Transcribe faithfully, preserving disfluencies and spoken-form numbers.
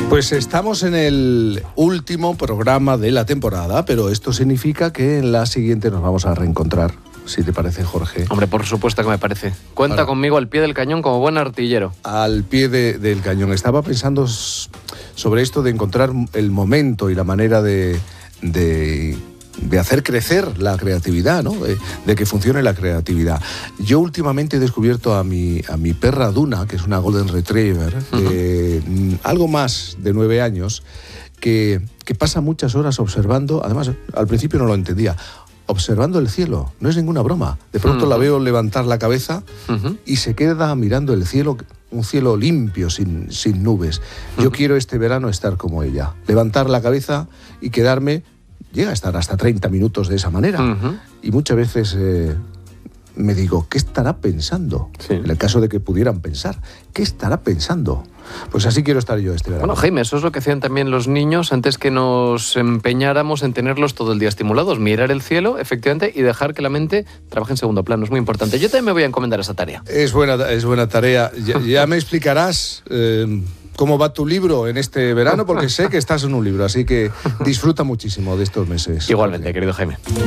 Pues estamos en el último programa de la temporada, pero esto significa que en la siguiente nos vamos a reencontrar, si te parece, Jorge. Hombre, por supuesto que me parece. Cuenta Ahora, conmigo al pie del cañón como buen artillero. Al pie de, del cañón. Estaba pensando sobre esto de encontrar el momento y la manera de, de, de hacer crecer la creatividad, ¿no? De, de que funcione la creatividad. Yo últimamente he descubierto a mi, a mi perra Duna, que es una Golden Retriever, de uh-huh. algo más de nueve años, que, que pasa muchas horas observando, además al principio no lo entendía, observando el cielo, no es ninguna broma. De pronto uh-huh. la veo levantar la cabeza uh-huh. y se queda mirando el cielo, un cielo limpio, sin, sin nubes. Uh-huh. Yo quiero este verano estar como ella, levantar la cabeza y quedarme, llega a estar hasta treinta minutos de esa manera. Uh-huh. Y muchas veces eh, me digo, ¿qué estará pensando? Sí. En el caso de que pudieran pensar, ¿qué estará pensando? Pues así quiero estar yo este verano. Bueno, Jaime, eso es lo que hacían también los niños antes que nos empeñáramos en tenerlos todo el día estimulados. Mirar el cielo, efectivamente, y dejar que la mente trabaje en segundo plano. Es muy importante. Yo también me voy a encomendar esa tarea. Es buena, es buena tarea. Ya, ya me explicarás eh, cómo va tu libro en este verano, porque sé que estás en un libro, así que disfruta muchísimo de estos meses. Igualmente, querido Jaime.